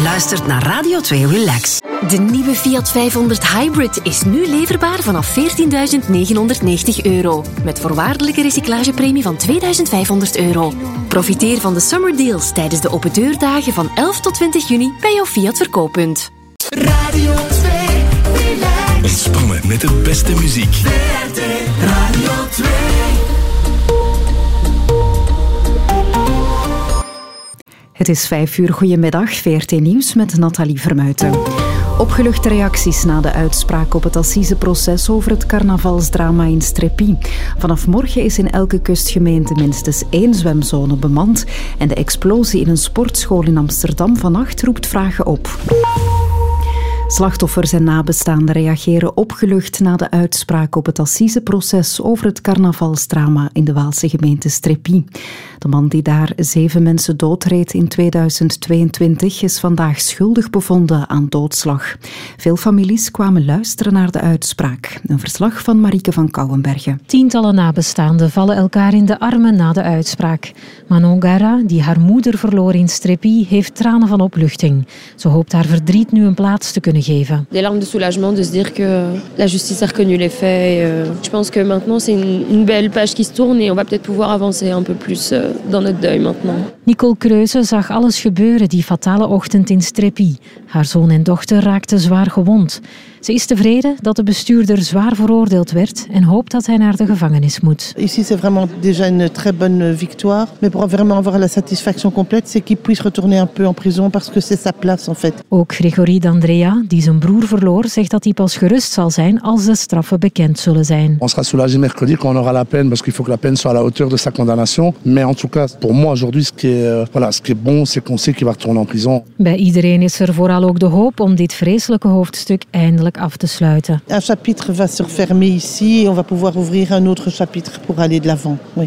luistert naar Radio 2 Relax. De nieuwe Fiat 500 Hybrid is nu leverbaar vanaf €14.990. Met voorwaardelijke recyclagepremie van €2.500. Profiteer van de summer deals tijdens de opendeurdagen van 11 tot 20 juni bij jouw Fiat verkooppunt. Radio 2 Relax. Ontspannen met de beste muziek. Radio 2. Het is 5 uur. Goedemiddag. VRT Nieuws met Nathalie Vermuijten. Opgeluchte reacties na de uitspraak op het assiseproces over het carnavalsdrama in Streppy. Vanaf morgen is in elke kustgemeente minstens 1 zwemzone bemand. En de explosie in een sportschool in Amsterdam vannacht roept vragen op. Slachtoffers en nabestaanden reageren opgelucht na de uitspraak op het assiseproces over het carnavalsdrama in de Waalse gemeente Streppy. De man die daar 7 mensen doodreed in 2022 is vandaag schuldig bevonden aan doodslag. Veel families kwamen luisteren naar de uitspraak. Een verslag van Marieke van Kouwenbergen. Tientallen nabestaanden vallen elkaar in de armen na de uitspraak. Manon Gara, die haar moeder verloor in Streppy, heeft tranen van opluchting. Ze hoopt haar verdriet nu een plaats te kunnen geven. Des larmes de soulagement de se dire que la justice a reconnu les faits. Je pense que maintenant c'est une belle page qui se tourne et on va peut-être pouvoir avancer un peu plus dans notre deuil maintenant. Nicole Kreuze zag alles gebeuren die fatale ochtend in Streppy. Haar zoon en dochter raakten zwaar gewond. Ze is tevreden dat de bestuurder zwaar veroordeeld werd en hoopt dat hij naar de gevangenis moet. Ici, c'est vraiment déjà une très bonne victoire. Mais pour vraiment avoir la satisfaction complète, c'est qu'il puisse retourner un peu en prison parce que c'est sa place en fait. Ook Gregory D'Andrea, die zijn broer verloor, zegt dat hij pas gerust zal zijn als de straffen bekend zullen zijn. On sera soulagé mercredi quand on aura la peine parce qu'il faut que la peine soit à la hauteur de sa condamnation. Mais en tout cas, pour moi aujourd'hui, ce qui est bon, c'est qu'on sait qu'il va retourner en prison. Bij iedereen is er vooral ook de hoop om dit vreselijke hoofdstuk eindelijk af te sluiten. Un chapitre va se refermer ici et on va pouvoir ouvrir un autre chapitre pour aller de l'avant. Oui.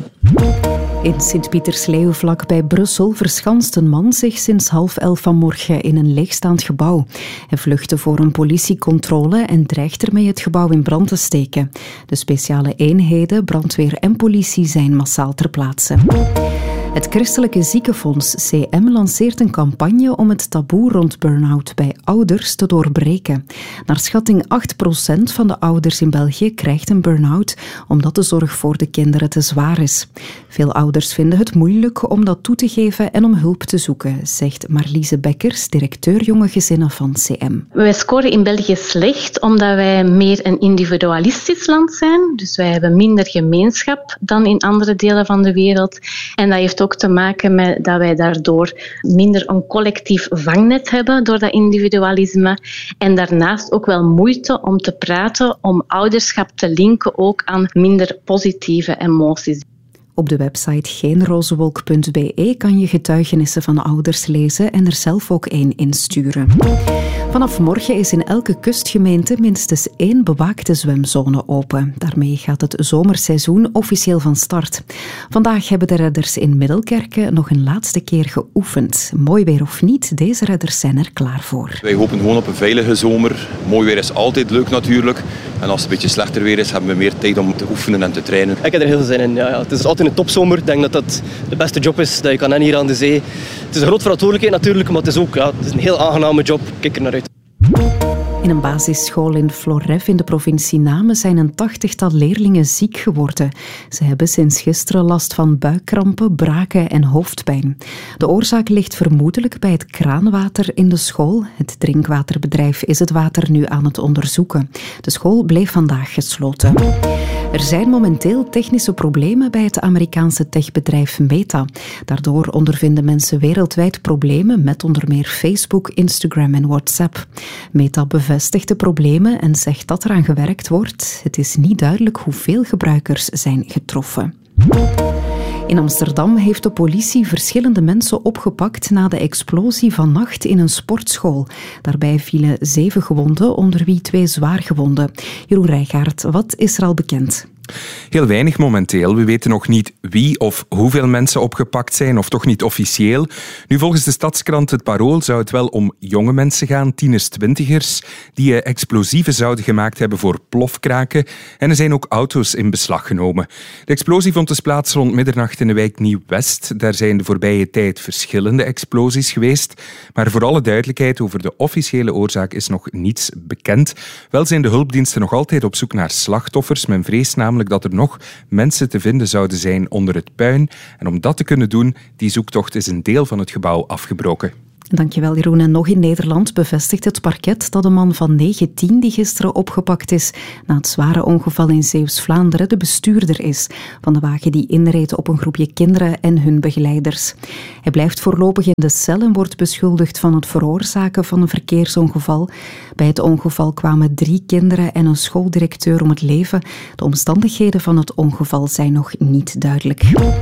In Sint-Pietersleeuw vlak bij Brussel verschanst een man zich sinds 10:30 vanmorgen in een leegstaand gebouw. Hij vluchtte voor een politiecontrole en dreigt ermee het gebouw in brand te steken. De speciale eenheden, brandweer en politie zijn massaal ter plaatse. Het Christelijke Ziekenfonds CM lanceert een campagne om het taboe rond burn-out bij ouders te doorbreken. Naar schatting 8% van de ouders in België krijgt een burn-out omdat de zorg voor de kinderen te zwaar is. Veel ouders vinden het moeilijk om dat toe te geven en om hulp te zoeken, zegt Marliese Bekkers, directeur jonge gezinnen van CM. Wij scoren in België slecht omdat wij meer een individualistisch land zijn. Dus wij hebben minder gemeenschap dan in andere delen van de wereld. En dat heeft ook te maken met dat wij daardoor minder een collectief vangnet hebben door dat individualisme. En daarnaast ook wel moeite om te praten, om ouderschap te linken ook aan minder positieve emoties. Op de website geenrozewolk.be kan je getuigenissen van ouders lezen en er zelf ook 1 insturen. Vanaf morgen is in elke kustgemeente minstens 1 bewaakte zwemzone open. Daarmee gaat het zomerseizoen officieel van start. Vandaag hebben de redders in Middelkerke nog een laatste keer geoefend. Mooi weer of niet, deze redders zijn er klaar voor. Wij hopen gewoon op een veilige zomer. Mooi weer is altijd leuk natuurlijk. En als het een beetje slechter weer is, hebben we meer tijd om te oefenen en te trainen. Ik heb er heel veel zin in. Ja. Het is altijd een topzomer. Ik denk dat dat de beste job is dat je kan hebben hier aan de zee. Het is een grote verantwoordelijkheid natuurlijk, maar het is ook het is een heel aangename job. Kijk er naar uit. In een basisschool in Floref in de provincie Namen zijn een 80-tal leerlingen ziek geworden. Ze hebben sinds gisteren last van buikkrampen, braken en hoofdpijn. De oorzaak ligt vermoedelijk bij het kraanwater in de school. Het drinkwaterbedrijf is het water nu aan het onderzoeken. De school bleef vandaag gesloten. Er zijn momenteel technische problemen bij het Amerikaanse techbedrijf Meta. Daardoor ondervinden mensen wereldwijd problemen met onder meer Facebook, Instagram en WhatsApp. Meta bevestigt de problemen en zegt dat eraan gewerkt wordt. Het is niet duidelijk hoeveel gebruikers zijn getroffen. In Amsterdam heeft de politie verschillende mensen opgepakt na de explosie vannacht in een sportschool. Daarbij vielen 7 gewonden, onder wie 2 zwaargewonden. Jeroen Rijgaard, wat is er al bekend? Heel weinig momenteel. We weten nog niet wie of hoeveel mensen opgepakt zijn, of toch niet officieel. Nu, volgens de Stadskrant Het Parool zou het wel om jonge mensen gaan, tieners, twintigers, die explosieven zouden gemaakt hebben voor plofkraken. En er zijn ook auto's in beslag genomen. De explosie vond dus plaats rond middernacht in de wijk Nieuw-West. Daar zijn de voorbije tijd verschillende explosies geweest. Maar voor alle duidelijkheid, over de officiële oorzaak is nog niets bekend. Wel zijn de hulpdiensten nog altijd op zoek naar slachtoffers. Men vreest namelijk dat er nog mensen te vinden zouden zijn onder het puin. En om dat te kunnen doen, die zoektocht is een deel van het gebouw afgebroken. Dankjewel, Jeroen. En nog in Nederland bevestigt het parket dat de man van 19 die gisteren opgepakt is na het zware ongeval in Zeeuws-Vlaanderen de bestuurder is van de wagen die inreed op een groepje kinderen en hun begeleiders. Hij blijft voorlopig in de cel en wordt beschuldigd van het veroorzaken van een verkeersongeval. Bij het ongeval kwamen 3 kinderen en een schooldirecteur om het leven. De omstandigheden van het ongeval zijn nog niet duidelijk.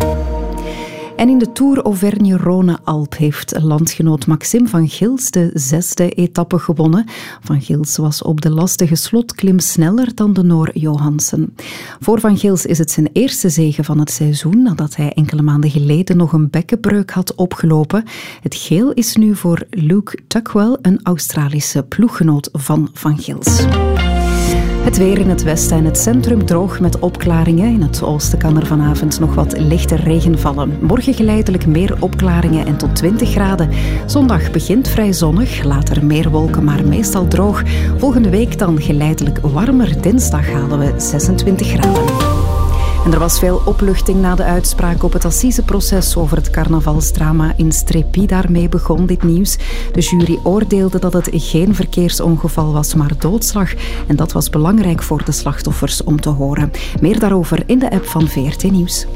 En in de Tour Auvergne-Rhône-Alpes heeft landgenoot Maxime van Gils de 6e etappe gewonnen. Van Gils was op de lastige slotklim sneller dan de Noor Johansen. Voor Van Gils is het zijn eerste zege van het seizoen, nadat hij enkele maanden geleden nog een bekkenbreuk had opgelopen. Het geel is nu voor Luke Tuckwell, een Australische ploeggenoot van Van Gils. Het weer in het westen en het centrum droog met opklaringen. In het oosten kan er vanavond nog wat lichte regen vallen. Morgen geleidelijk meer opklaringen en tot 20 graden. Zondag begint vrij zonnig, later meer wolken, maar meestal droog. Volgende week dan geleidelijk warmer. Dinsdag halen we 26 graden. En er was veel opluchting na de uitspraak op het assiseproces over het carnavalsdrama in Strépy. Daarmee begon dit nieuws. De jury oordeelde dat het geen verkeersongeval was, maar doodslag. En dat was belangrijk voor de slachtoffers om te horen. Meer daarover in de app van VRT Nieuws.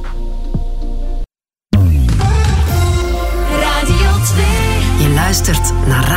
Je luistert naar